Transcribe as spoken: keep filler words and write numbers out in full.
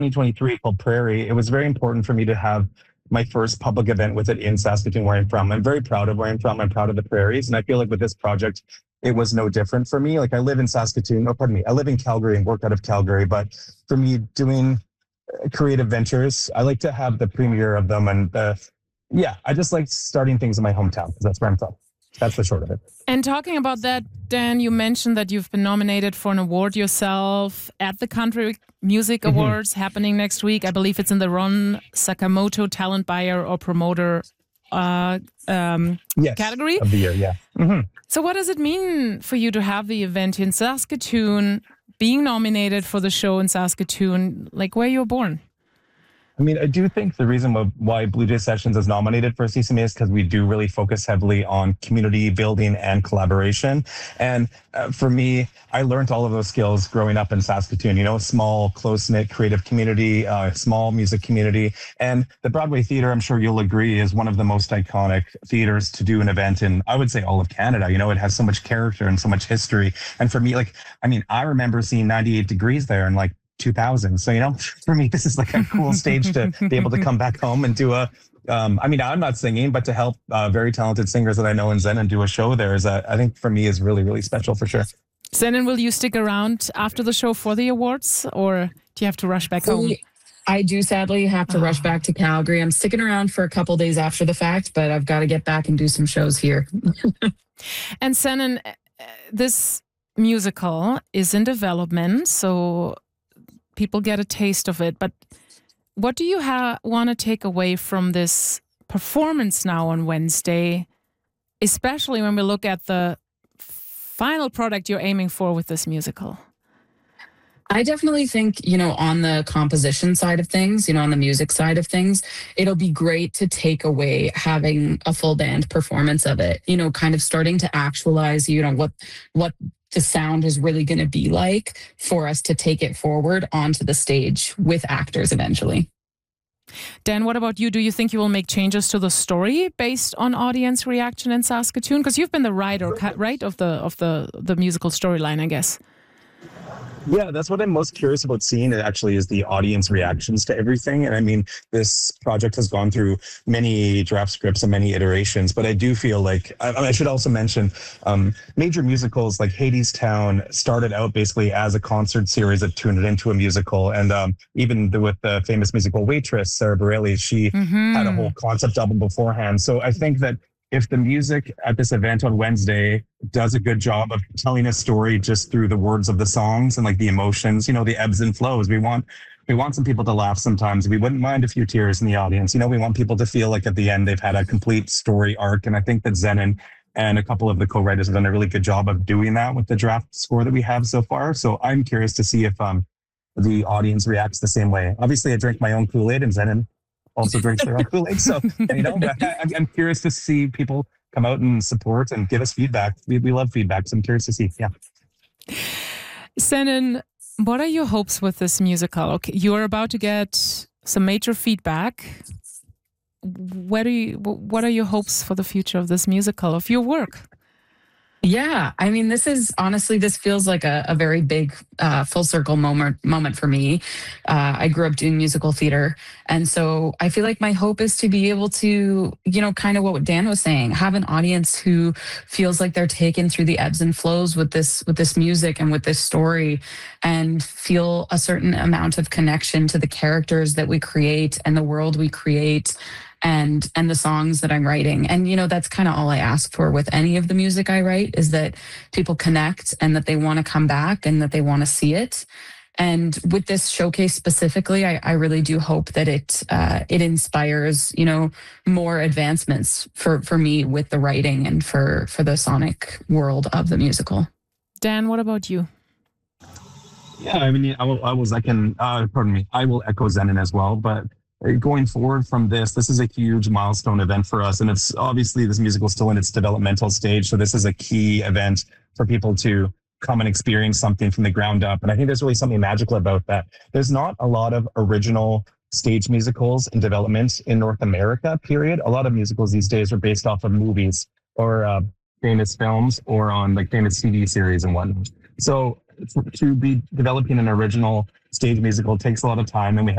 twenty twenty-three called Prairie. It was very important for me to have my first public event with it in Saskatoon, where I'm from. I'm very proud of where I'm from. I'm proud of the prairies. And I feel like with this project, it was no different for me. Like I live in Saskatoon, oh, pardon me, I live in Calgary and work out of Calgary. But for me, doing creative ventures, I like to have the premiere of them. And uh, yeah, I just like starting things in my hometown because that's where I'm from. That's the short of it. And talking about that, Dan, you mentioned that you've been nominated for an award yourself at the Country Music Mm-hmm. Awards happening next week. I believe it's in the Ron Sakamoto Talent Buyer or Promoter uh, um, Yes, category of the year. Yeah. Mm-hmm. So what does it mean for you to have the event in Saskatoon, being nominated for the show in Saskatoon, like where you were born? I mean, I do think the reason why Blue Jay Sessions is nominated for C C M A is because we do really focus heavily on community building and collaboration. And uh, for me, I learned all of those skills growing up in Saskatoon, you know, small, close-knit creative community, uh, small music community. And the Broadway Theatre, I'm sure you'll agree, is one of the most iconic theatres to do an event in, I would say, all of Canada. You know, it has so much character and so much history. And for me, like, I mean, I remember seeing ninety-eight Degrees there and like, two thousand. So, you know, for me, this is like a cool stage to be able to come back home and do a, um, I mean, I'm not singing, but to help uh, very talented singers that I know in Zen and do a show there is, a, I think for me is really, really special for sure. Zenon, will you stick around after the show for the awards or do you have to rush back home? I do sadly have to rush back to Calgary. I'm sticking around for a couple days after the fact, but I've got to get back and do some shows here. And Zenon, this musical is in development, so people get a taste of it. But what do you ha- want to take away from this performance now on Wednesday, especially when we look at the final product you're aiming for with this musical? I definitely think, you know, on the composition side of things, you know, on the music side of things, it'll be great to take away having a full band performance of it, you know, kind of starting to actualize, you know, what, what the sound is really going to be like for us to take it forward onto the stage with actors eventually. Dan, what about you? Do you think you will make changes to the story based on audience reaction in Saskatoon? Because you've been the writer, right, of the of the the musical storyline, I guess. Yeah, that's what I'm most curious about seeing actually is the audience reactions to everything. And I mean, this project has gone through many draft scripts and many iterations, but I do feel like, I, I should also mention, um, major musicals like Hadestown started out basically as a concert series that turned it into a musical. And um, even the, with the famous musical Waitress, Sarah Bareilles, she mm-hmm. had a whole concept album beforehand. So I think that if the music at this event on Wednesday does a good job of telling a story just through the words of the songs and like the emotions, you know, the ebbs and flows, we want we want some people to laugh sometimes. We wouldn't mind a few tears in the audience. You know, we want people to feel like at the end they've had a complete story arc. And I think that Zenon and a couple of the co-writers have done a really good job of doing that with the draft score that we have so far. So I'm curious to see if um the audience reacts the same way. Obviously, I drink my own Kool-Aid and Zenon also drinks their own Kool-Aid. So, you know, I'm curious to see people come out and support and give us feedback. We, we love feedback, so I'm curious to see. Yeah. Zenon, what are your hopes with this musical? Okay, you're about to get some major feedback. Where do you, what are your hopes for the future of this musical, of your work? Yeah, I mean, this is honestly, this feels like a, a very big uh, full circle moment moment for me. Uh, I grew up doing musical theater. And so I feel like my hope is to be able to, you know, kind of what Dan was saying, have an audience who feels like they're taken through the ebbs and flows with this, with this music and with this story and feel a certain amount of connection to the characters that we create and the world we create. and and the songs that I'm writing. And, you know, that's kind of all I ask for with any of the music I write, is that people connect and that they want to come back and that they want to see it. And with this showcase specifically, I, I really do hope that it uh, it inspires, you know, more advancements for, for me with the writing and for, for the sonic world of the musical. Dan, what about you? Yeah, I mean, I, will, I was, I can, uh, pardon me, I will echo Zenon as well, but going forward from this, this is a huge milestone event for us. And it's obviously this musical is still in its developmental stage. So this is a key event for people to come and experience something from the ground up. And I think there's really something magical about that. There's not a lot of original stage musicals in development in North America, period. A lot of musicals these days are based off of movies or uh, famous films or on like famous T V series and whatnot. So to be developing an original stage musical takes a lot of time, and we have